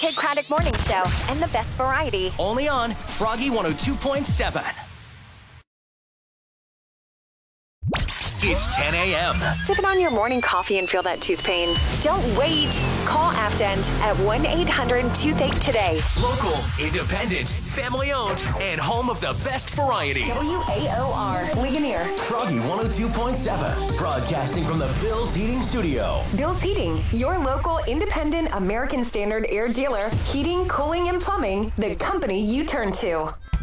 Kid Craddock Morning Show and the best variety. Only on Froggy 102.7. It's 10 a.m. Sipping on your morning coffee and feel that tooth pain? Don't wait. Call Aftend at 1-800-TOOTHACHE today. Local, independent, family-owned, and home of the best variety. WAOR, Ligonier. Froggy 102.7, broadcasting from the Bill's Heating Studio. Bill's Heating, your local independent American Standard air dealer. Heating, cooling, and plumbing, the company you turn to.